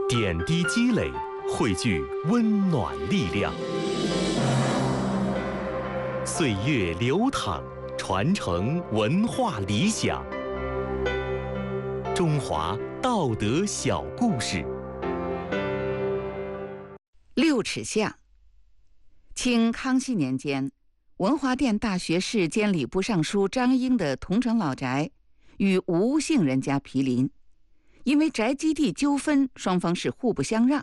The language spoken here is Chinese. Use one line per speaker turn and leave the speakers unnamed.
点滴积累，汇聚温暖力量。岁月流淌，传承文化理想。中华道德小故事。
六尺巷。清康熙年间，文华殿大学士兼礼部尚书张英的桐城老宅与吴姓人家毗邻，因为宅基地纠纷，双方是互不相让。